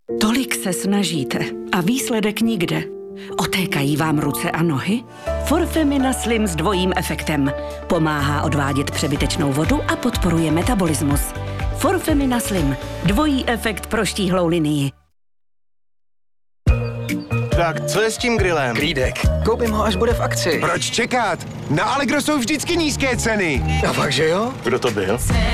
Tolik se snažíte a výsledek nikde. Otékají vám ruce a nohy? Forfemina Slim s dvojím efektem. Pomáhá odvádět přebytečnou vodu a podporuje metabolismus. Forfemina Slim. Dvojí efekt pro štíhlou linii. Tak, co je s tím grillem? Klídek. Koupím ho, až bude v akci. Proč čekat? Na Allegro jsou vždycky nízké ceny. A fakt, že jo? Kdo to byl?